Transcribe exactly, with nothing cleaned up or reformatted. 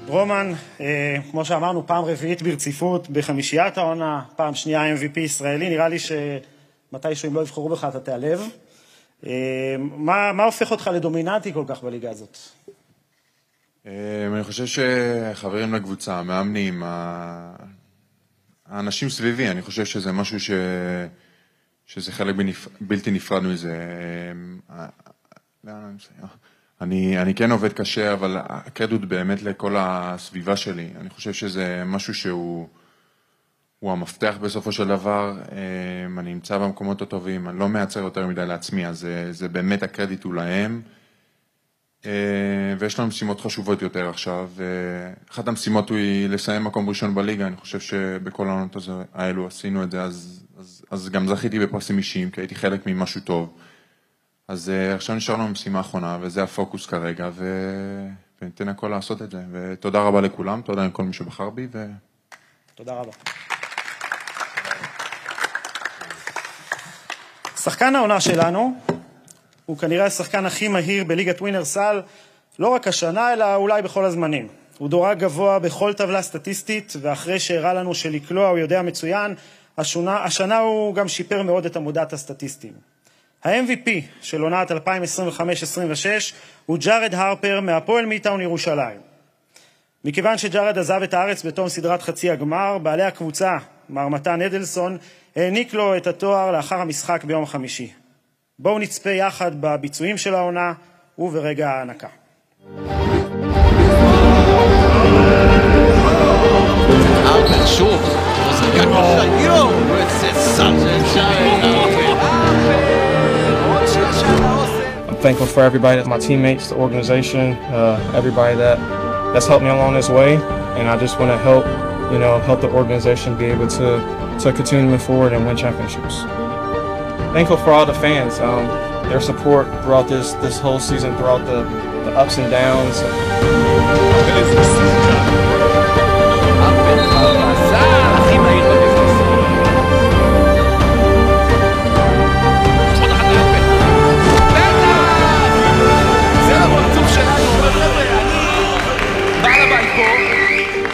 רומן, כמו שאמרנו, פעם רביעית ברציפות בחמישיית העונה, פעם שנייה אם וי פי ישראלי, נראה לי שמתישהו אם לא יבחרו בך אתה תיעלב. מה, מה הופך אותך לדומיננטי כל כך בליגה הזאת? אני חושב שחברים לקבוצה, המאמנים, האנשים סביבי, אני חושב שזה משהו ש... שזה חלק בלתי נפרד מזה. אני, אני כן עובד קשה, אבל הקרדיט באמת לכל הסביבה שלי. אני חושב שזה משהו שהוא הוא המפתח בסופו של דבר. אני נמצא במקומות הטובים, אני לא מייצר יותר מדי לעצמי, אז זה, זה באמת הקרדיט הוא להם. ויש לנו משימות חשובות יותר עכשיו. אחת המשימות היא לסיים מקום ראשון בליגה, אני חושב שבכל העונות האלו עשינו את זה, אז, אז, אז גם זכיתי בפרסים אישיים, כי הייתי חלק ממשהו טוב. אז עכשיו נשארנו במשימה האחרונה, וזה הפוקוס כרגע, ו... וניתן הכל לעשות את זה. ותודה רבה לכולם, תודה לכל מי שבחר בי, ו... תודה רבה. שחקן העונה שלנו, הוא כנראה השחקן הכי מהיר בליגת ווינר סל, לא רק השנה, אלא אולי בכל הזמנים. הוא דורג גבוה בכל טבלה סטטיסטית, ואחרי שהראה לנו שלקלוע הוא יודע מצוין, השונה, השנה הוא גם שיפר מאוד את עמודת הסטטיסטים. ה-אם וי פי של עונת אלפיים עשרים וחמש עשרים ושש הוא ג'ארד הרפר מהפועל מיטאון ירושלים. מכיוון שג'ארד עזב את הארץ בתום סדרת חצי הגמר, בעלי הקבוצה, מר מתן אדלסון, העניק לו את התואר לאחר המשחק ביום חמישי. בואו נצפה יחד בביצועים של העונה וברגע הענקה. הרפר שוב, זריקה קשה, יואו, איזה סאג'ן שי. I'm thankful for everybody, my teammates, the organization, uh, everybody that that's helped me along this way, and I just want to help, you know, help the organization be able to to continue to move forward and win championships. Thankful for all the fans, um, their support throughout this this whole season, throughout the, the ups and downs.